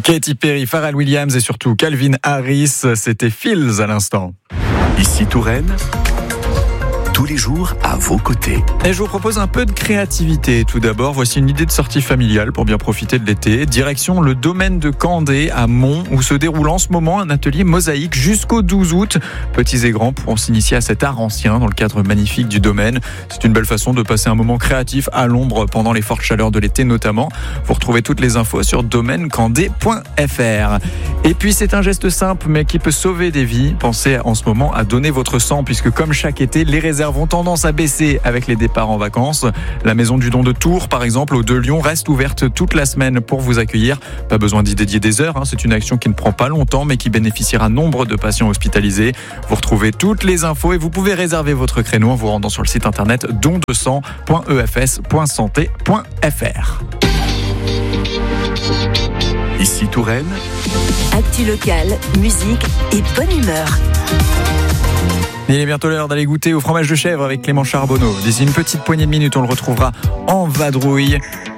Katy Perry, Pharrell Williams et surtout Calvin Harris, c'était Fields à l'instant. Ici Touraine, tous les jours à vos côtés. Et je vous propose un peu de créativité. Tout d'abord, voici une idée de sortie familiale pour bien profiter de l'été. Direction le domaine de Candé à Mont, où se déroule en ce moment un atelier mosaïque jusqu'au 12 août. Petits et grands pourront s'initier à cet art ancien dans le cadre magnifique du domaine. C'est une belle façon de passer un moment créatif à l'ombre pendant les fortes chaleurs de l'été notamment. Vous retrouvez toutes les infos sur domainecandé.fr. Et puis c'est un geste simple mais qui peut sauver des vies. Pensez en ce moment à donner votre sang puisque comme chaque été, les réserves ont tendance à baisser avec les départs en vacances. La maison du don de Tours, par exemple, au de Lyon, reste ouverte toute la semaine pour vous accueillir. Pas besoin d'y dédier des heures, c'est une action qui ne prend pas longtemps mais qui bénéficiera à nombre de patients hospitalisés. Vous retrouvez toutes les infos et vous pouvez réserver votre créneau en vous rendant sur le site internet dondesang.efs.santé.fr. Ici Touraine, actu locale, musique et bonne humeur. Il est bientôt l'heure d'aller goûter au fromage de chèvre avec Clément Charbonneau. D'ici une petite poignée de minutes, on le retrouvera en vadrouille.